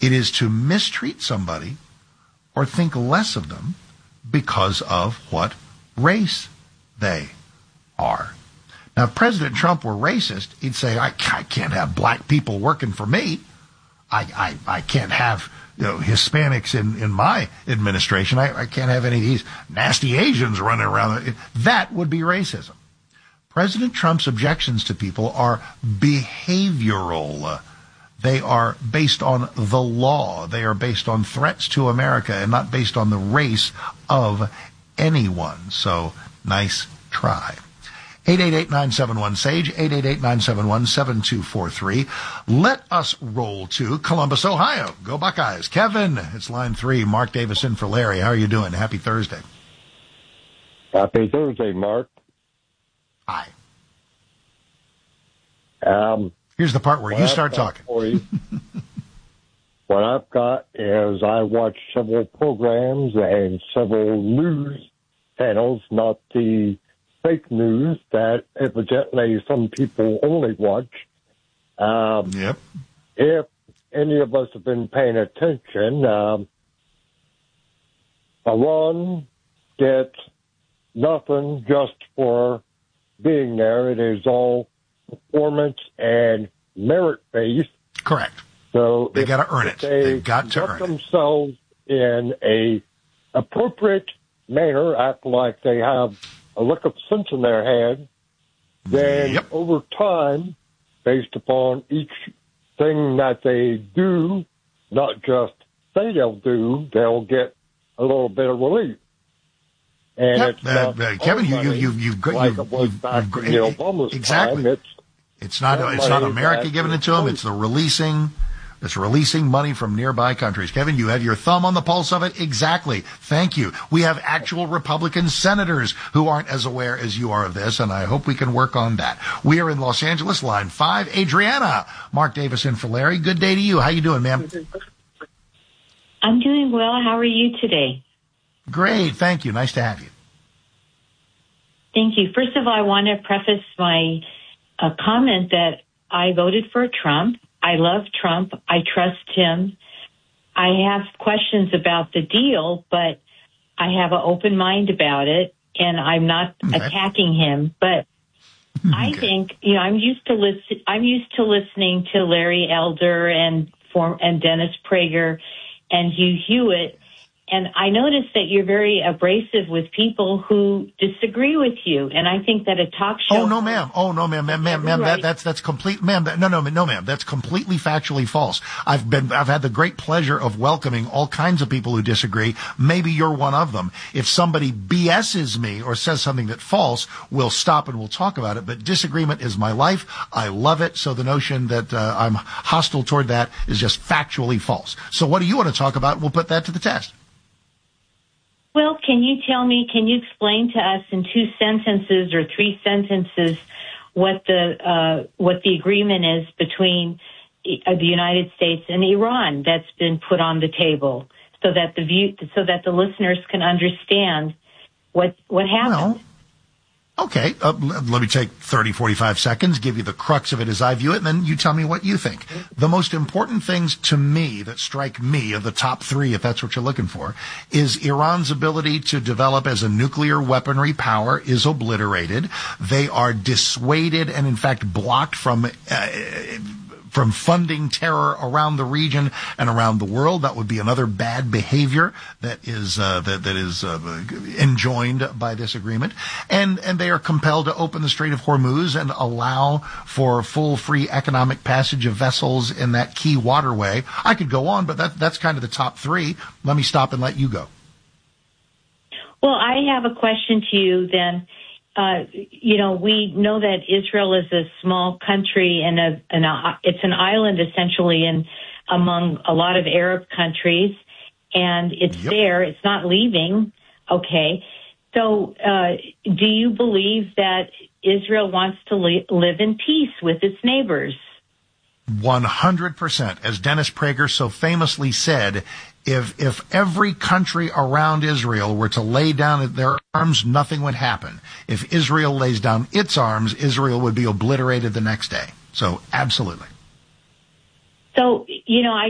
It is to mistreat somebody or think less of them because of what race they are. Now, if President Trump were racist, he'd say, I can't have black people working for me. I can't have Hispanics in my administration. I can't have any of these nasty Asians running around. That would be racism. President Trump's objections to people are behavioral. They are based on the law. They are based on threats to America and not based on the race of anyone. So, nice try. 888-971-SAGE, 888-971-7243. Let us roll to Columbus, Ohio. Go Buckeyes. Kevin, it's line 3. Mark Davis in for Larry. How are you doing? Happy Thursday. Happy Thursday, Mark. Hi. Here's the part where you start talking. What I've got is I watch several programs and several news channels, not the fake news that evidently some people only watch. Yep. If any of us have been paying attention, Iran gets nothing just for being there. It is all performance and merit-based. Correct. So they got to earn it. They've got to earn themselves in a appropriate manner, act like they have a lick of sense in their head, then over time, based upon each thing that they do, not just say they'll do, they'll get a little bit of relief. And it's not Kevin, you've back in Obama's exactly. time. It's not America giving it to them. It's the releasing money from nearby countries. Kevin, you have your thumb on the pulse of it. Exactly. Thank you. We have actual Republican senators who aren't as aware as you are of this, and I hope we can work on that. We are in Los Angeles, line 5. Adriana, Mark Davis in for Larry. Good day to you. How you doing, ma'am? I'm doing well. How are you today? Great. Thank you. Nice to have you. Thank you. First of all, I want to preface my comment that I voted for Trump. I love Trump. I trust him. I have questions about the deal, but I have an open mind about it, and I'm not attacking him. But I think, I'm used to listening to Larry Elder and Dennis Prager and Hugh Hewitt. And I noticed that you're very abrasive with people who disagree with you. And I think that a talk show. Oh, no, ma'am. Ma'am. Right. That's complete, ma'am. No, ma'am. That's completely factually false. I've had the great pleasure of welcoming all kinds of people who disagree. Maybe you're one of them. If somebody BS's me or says something that's false, we'll stop and we'll talk about it. But disagreement is my life. I love it. So the notion that I'm hostile toward that is just factually false. So what do you want to talk about? We'll put that to the test. Well, can you explain to us in 2 sentences or 3 sentences what the agreement is between the United States and Iran that's been put on the table, so that the listeners can understand what happened? Well, okay, let me take 30, 45 seconds, give you the crux of it as I view it, and then you tell me what you think. The most important things to me that strike me of the top 3, if that's what you're looking for, is Iran's ability to develop as a nuclear weaponry power is obliterated. They are dissuaded and, in fact, blocked from funding terror around the region and around the world. That would be another bad behavior that is enjoined by this agreement. And they are compelled to open the Strait of Hormuz and allow for full free economic passage of vessels in that key waterway. I could go on, but that's kind of the top 3. Let me stop and let you go. Well, I have a question to you then. We know that Israel is a small country and it's an island essentially among a lot of Arab countries, and it's there. It's not leaving. Okay. So, do you believe that Israel wants to live in peace with its neighbors? 100%. As Dennis Prager so famously said, if every country around Israel were to lay down their arms, nothing would happen. If Israel lays down its arms, Israel would be obliterated the next day. So, absolutely. So, I